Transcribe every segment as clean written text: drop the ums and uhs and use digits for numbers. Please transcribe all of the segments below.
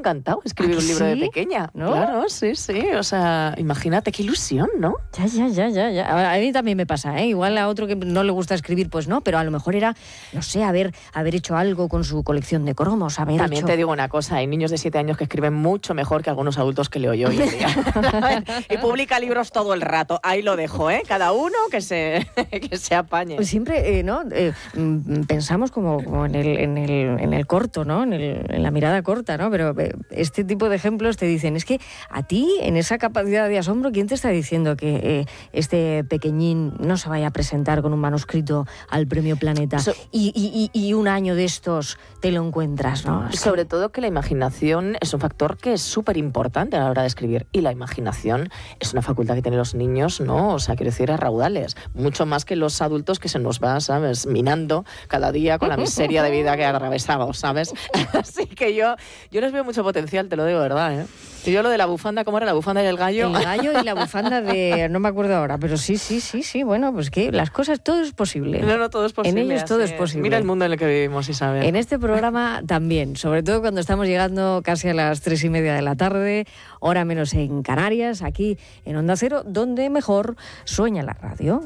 encantado escribir un libro de pequeña. ¿No? Claro, sí. O sea, imagínate qué ilusión, ¿no? Ya. A mí también me pasa, ¿eh? Igual a otro que no le gusta escribir, pues no, pero a lo mejor era, no sé, haber hecho algo con su colección de cromos, También te digo una cosa, hay niños de 7 años que escriben mucho mejor que algunos adultos que leo yo hoy en día. Y publica libros todo el rato. Ahí lo dejo, ¿eh? Cada uno que se apañe. Siempre, ¿no? Pensamos como en el corto, ¿no? En la mirada corta, ¿no? Pero este tipo de ejemplos te dicen, es que a ti, en esa capacidad de asombro, ¿quién te está diciendo que este pequeñín no se vaya a presentar con un manuscrito al Premio Planeta? Y un año de estos te lo encuentras, ¿no? Sobre todo que la imaginación es un factor que es súper importante a la hora de escribir. Y la imaginación es una facultad que tienen los niños, ¿no? O sea, quiero decir, a raudales. Mucho más que los adultos que se nos va, ¿sabes? Minando cada día con la miseria de vida que atravesamos, ¿sabes? Así que yo les veo mucho potencial, te lo digo de verdad, ¿eh? Y yo lo de la bufanda, ¿cómo era? La bufanda y el gallo. El gallo y la bufanda de... No me acuerdo ahora, pero sí. Bueno, pues que las cosas, todo es posible. No, todo es posible. En ellos todo es posible. Mira el mundo en el que vivimos, Isabel. En este programa también, sobre todo cuando estamos llegando casi a las 3:30 de la tarde, hora menos en Canarias, aquí en Onda Cero, donde mejor sueña la radio.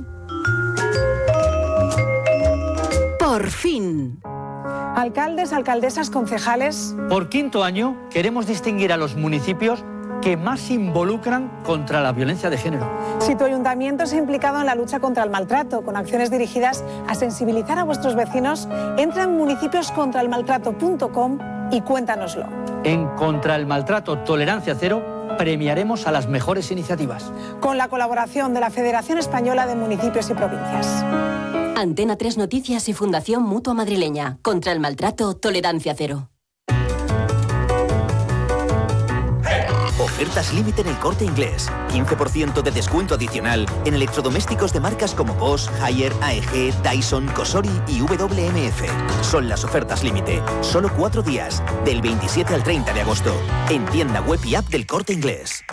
Por fin. Alcaldes, alcaldesas, concejales. Por quinto año queremos distinguir a los municipios que más se involucran contra la violencia de género. Si tu ayuntamiento se ha implicado en la lucha contra el maltrato, con acciones dirigidas a sensibilizar a vuestros vecinos, entra en municipioscontraelmaltrato.com y cuéntanoslo. En Contra el Maltrato Tolerancia Cero premiaremos a las mejores iniciativas. Con la colaboración de la Federación Española de Municipios y Provincias. Antena 3 Noticias y Fundación Mutua Madrileña. Contra el maltrato, tolerancia cero. Ofertas límite en El Corte Inglés. 15% de descuento adicional en electrodomésticos de marcas como Bosch, Haier, AEG, Dyson, Cosori y WMF. Son las ofertas límite. Solo 4 días, del 27 al 30 de agosto. En tienda web y app del Corte Inglés.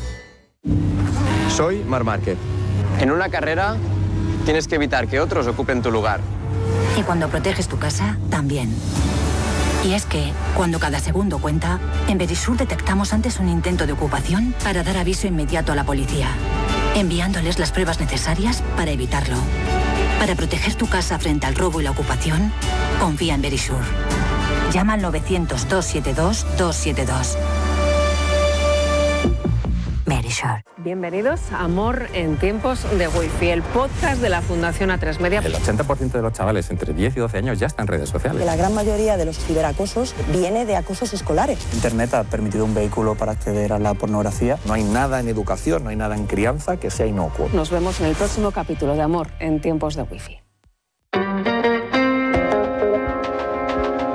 Soy Marc Márquez. En una carrera tienes que evitar que otros ocupen tu lugar. Y cuando proteges tu casa, también. Y es que, cuando cada segundo cuenta, en Verisur detectamos antes un intento de ocupación para dar aviso inmediato a la policía, enviándoles las pruebas necesarias para evitarlo. Para proteger tu casa frente al robo y la ocupación, confía en Verisur. Llama al 900-272-272. Verisur. Bienvenidos a Amor en tiempos de Wi-Fi, el podcast de la Fundación A3 Media. El 80% de los chavales entre 10 y 12 años ya están en redes sociales. Que la gran mayoría de los ciberacosos viene de acosos escolares. Internet ha permitido un vehículo para acceder a la pornografía. No hay nada en educación, no hay nada en crianza que sea inocuo. Nos vemos en el próximo capítulo de Amor en tiempos de Wi-Fi.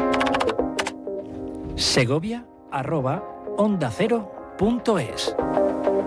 Segovia@ondacero.es